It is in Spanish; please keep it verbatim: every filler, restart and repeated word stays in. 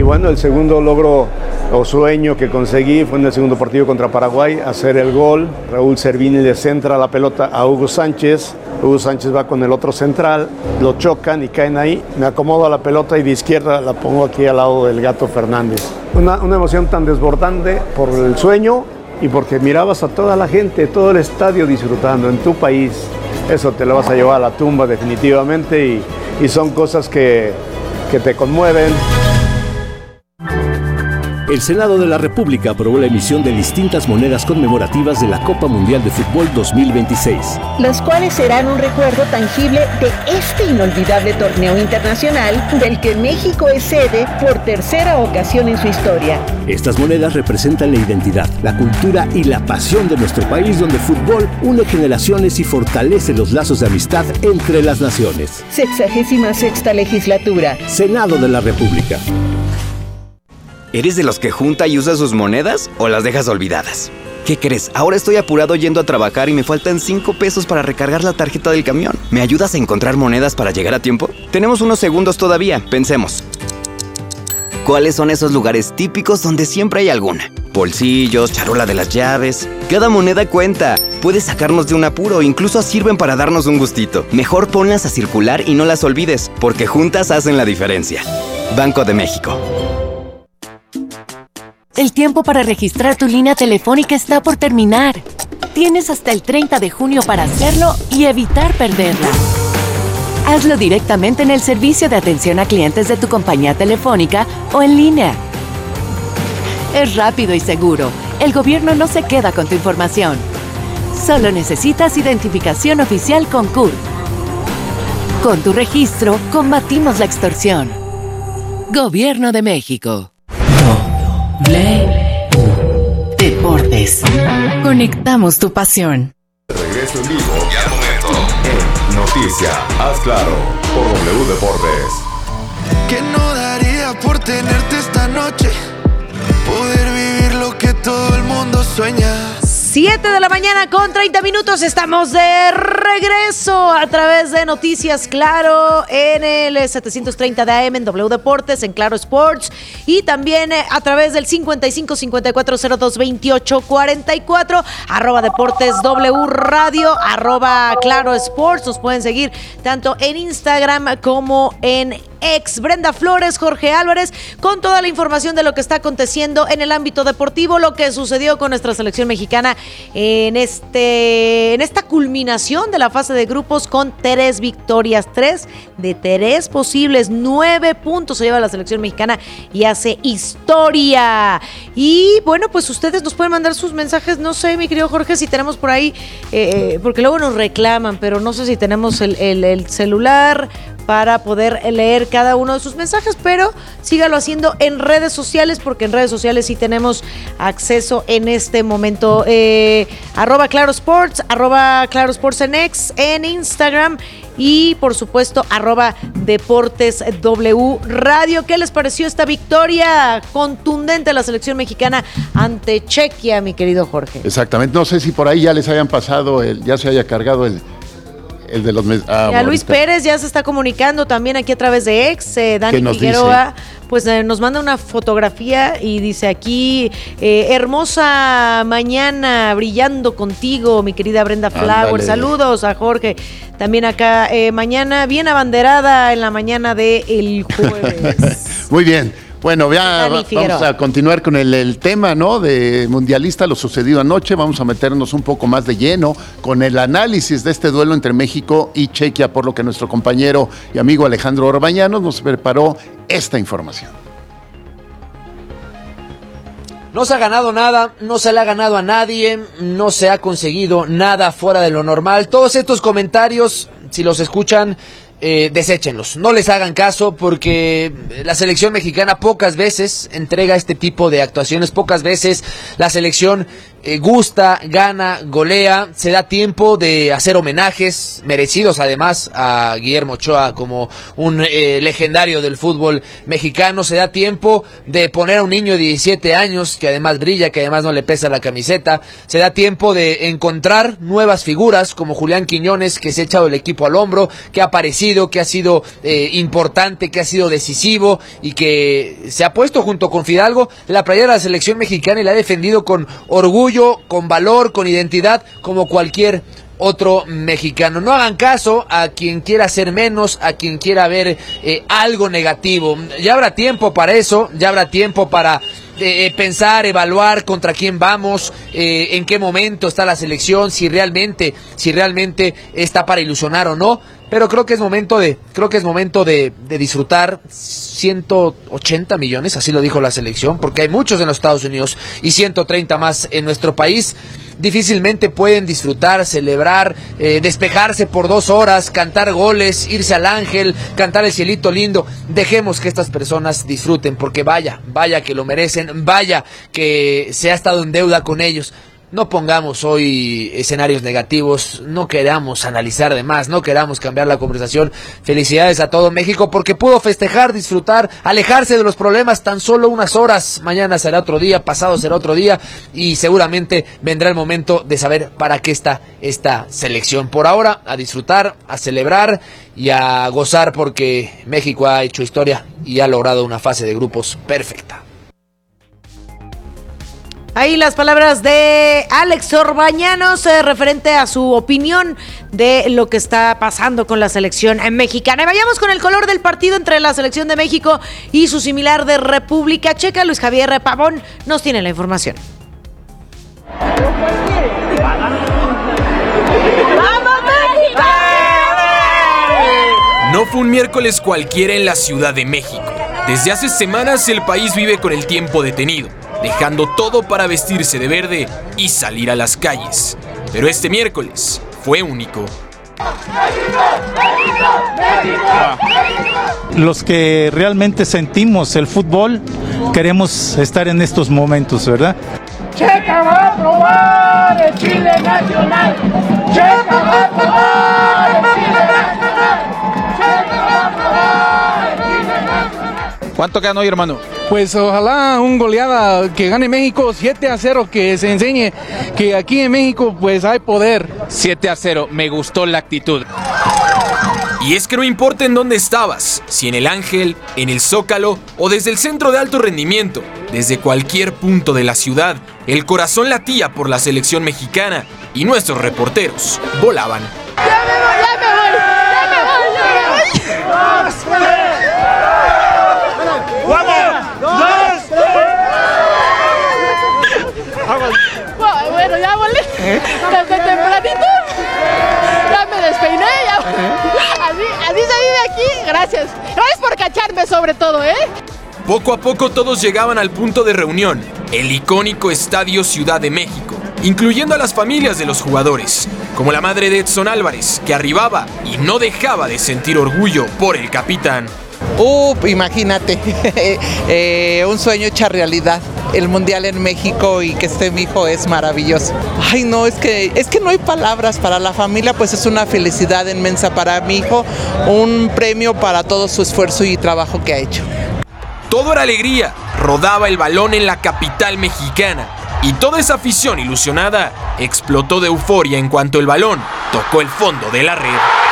bueno, el segundo logro o sueño que conseguí fue en el segundo partido contra Paraguay, hacer el gol. Raúl Servini le centra la pelota a Hugo Sánchez. Hugo Sánchez va con el otro central, lo chocan y caen ahí. Me acomodo a la pelota y de izquierda la pongo aquí al lado del Gato Fernández. Una, una emoción tan desbordante por el sueño y porque mirabas a toda la gente, todo el estadio disfrutando en tu país. Eso te lo vas a llevar a la tumba definitivamente y, y son cosas que, que te conmueven. El Senado de la República aprobó la emisión de distintas monedas conmemorativas de la Copa Mundial de Fútbol dos mil veintiséis. Las cuales serán un recuerdo tangible de este inolvidable torneo internacional del que México es sede por tercera ocasión en su historia. Estas monedas representan la identidad, la cultura y la pasión de nuestro país, donde el fútbol une generaciones y fortalece los lazos de amistad entre las naciones. Sexagésima sexta legislatura. Senado de la República. ¿Eres de los que junta y usa sus monedas o las dejas olvidadas? ¿Qué crees? Ahora estoy apurado yendo a trabajar y me faltan cinco pesos para recargar la tarjeta del camión. ¿Me ayudas a encontrar monedas para llegar a tiempo? Tenemos unos segundos todavía, pensemos. ¿Cuáles son esos lugares típicos donde siempre hay alguna? Bolsillos, charola de las llaves. Cada moneda cuenta. Puedes sacarnos de un apuro, incluso sirven para darnos un gustito. Mejor ponlas a circular y no las olvides, porque juntas hacen la diferencia. Banco de México. El tiempo para registrar tu línea telefónica está por terminar. Tienes hasta el treinta de junio para hacerlo y evitar perderla. Hazlo directamente en el servicio de atención a clientes de tu compañía telefónica o en línea. Es rápido y seguro. El gobierno no se queda con tu información. Solo necesitas identificación oficial con C U R. Con tu registro, combatimos la extorsión. Gobierno de México. Deportes. Conectamos tu pasión. Regreso en vivo y al momento en Noticia, haz claro, por W Deportes. Que no daría por tenerte esta noche, poder vivir lo que todo el mundo sueña. siete de la mañana con treinta minutos, estamos de regreso a través de Noticias Claro en el setecientos treinta de A M en W Deportes, en Claro Sports y también a través del cincuenta y cinco cincuenta y cuatro cero dos veintiocho cuarenta y cuatro, arroba Deportes W Radio, arroba Claro Sports. Nos pueden seguir tanto en Instagram como en ex. Brenda Flores, Jorge Álvarez, con toda la información de lo que está aconteciendo en el ámbito deportivo, lo que sucedió con nuestra selección mexicana en este en esta culminación de la fase de grupos con tres victorias, tres de tres posibles, nueve puntos se lleva la selección mexicana y hace historia. Y bueno, pues ustedes nos pueden mandar sus mensajes, no sé, mi querido Jorge, si tenemos por ahí, eh, porque luego nos reclaman, pero no sé si tenemos el, el, el celular para poder leer cada uno de sus mensajes, pero sígalo haciendo en redes sociales, porque en redes sociales sí tenemos acceso en este momento. Eh, arroba Claro Sports, arroba Claro Sports en X, en Instagram y por supuesto arroba Deportes W Radio. ¿Qué les pareció esta victoria contundente de la selección mexicana ante Chequia, mi querido Jorge? Exactamente, no sé si por ahí ya les hayan pasado, el, ya se haya cargado el El de los mes- ah, ya Luis Pérez ya se está comunicando también aquí a través de X. Eh, Dani Figueroa pues eh, nos manda una fotografía y dice aquí, eh, hermosa mañana brillando contigo, mi querida Brenda Flower. Ándale. Saludos a Jorge. También acá, eh, mañana bien abanderada en la mañana del jueves. Muy bien. Bueno, ya va, vamos a continuar con el, el tema, ¿no? De mundialista, lo sucedido anoche. Vamos a meternos un poco más de lleno con el análisis de este duelo entre México y Chequia, por lo que nuestro compañero y amigo Alejandro Orbañanos nos preparó esta información. No se ha ganado nada, no se le ha ganado a nadie, no se ha conseguido nada fuera de lo normal. Todos estos comentarios, si los escuchan, Eh, deséchenlos, no les hagan caso, porque la selección mexicana pocas veces entrega este tipo de actuaciones, pocas veces la selección eh, gusta, gana, golea, se da tiempo de hacer homenajes merecidos además a Guillermo Ochoa como un eh, legendario del fútbol mexicano, se da tiempo de poner a un niño de diecisiete años que además brilla, que además no le pesa la camiseta, se da tiempo de encontrar nuevas figuras como Julián Quiñones, que se ha echado el equipo al hombro, que ha aparecido, que ha sido eh, importante, que ha sido decisivo y que se ha puesto junto con Fidalgo la playera de la selección mexicana y la ha defendido con orgullo, con valor, con identidad, como cualquier otro mexicano. No hagan caso a quien quiera hacer menos, a quien quiera ver eh, algo negativo. Ya habrá tiempo para eso, ya habrá tiempo para eh, pensar, evaluar contra quién vamos, eh, en qué momento está la selección, si realmente, si realmente está para ilusionar o no. Pero creo que es momento de, creo que es momento de, de disfrutar. Ciento ochenta millones, así lo dijo la selección, porque hay muchos en los Estados Unidos y ciento treinta más en nuestro país. Difícilmente pueden disfrutar, celebrar, eh, despejarse por dos horas, cantar goles, irse al Ángel, cantar el cielito lindo. Dejemos que estas personas disfruten, porque vaya, vaya que lo merecen, vaya que se ha estado en deuda con ellos. No pongamos hoy escenarios negativos, no queramos analizar de más, no queramos cambiar la conversación. Felicidades a todo México porque pudo festejar, disfrutar, alejarse de los problemas tan solo unas horas. Mañana será otro día, pasado será otro día y seguramente vendrá el momento de saber para qué está esta selección. Por ahora, a disfrutar, a celebrar y a gozar porque México ha hecho historia y ha logrado una fase de grupos perfecta. Ahí las palabras de Alex Orbañanos eh, referente a su opinión de lo que está pasando con la selección mexicana. Y vayamos con el color del partido entre la selección de México y su similar de República Checa. Luis Javier Pavón nos tiene la información. ¡Vamos México! No fue un miércoles cualquiera en la Ciudad de México. Desde hace semanas el país vive con el tiempo detenido, dejando todo para vestirse de verde y salir a las calles. Pero este miércoles fue único. Los que realmente sentimos el fútbol, queremos estar en estos momentos, ¿verdad? Checa va a probar el Chile nacional. Checa va a probar el Chile nacional. Checa va a probar el Chile nacional. ¿Cuánto quedan hoy, hermano? Pues ojalá un goleada que gane México siete a cero, que se enseñe que aquí en México pues hay poder. siete a cero, me gustó la actitud. Y es que no importa en dónde estabas, si en el Ángel, en el Zócalo o desde el centro de alto rendimiento, desde cualquier punto de la ciudad, el corazón latía por la selección mexicana y nuestros reporteros volaban. ¡Ya me voy, ya me voy! ¡Ya me voy, ya me voy! Bueno, ya volé desde tempranito, ya me despeiné, ya. Así, así salí de aquí, gracias. Gracias por cacharme sobre todo, ¿eh? Poco a poco todos llegaban al punto de reunión, el icónico Estadio Ciudad de México, incluyendo a las familias de los jugadores, como la madre de Edson Álvarez, que arribaba y no dejaba de sentir orgullo por el capitán. Uh, imagínate, eh, un sueño hecho realidad. El mundial en México y que esté mi hijo es maravilloso. Ay, no, es que es que no hay palabras. Para la familia pues es una felicidad inmensa, para mi hijo un premio para todo su esfuerzo y trabajo que ha hecho. Todo era alegría, rodaba el balón en la capital mexicana y toda esa afición ilusionada explotó de euforia en cuanto el balón tocó el fondo de la red.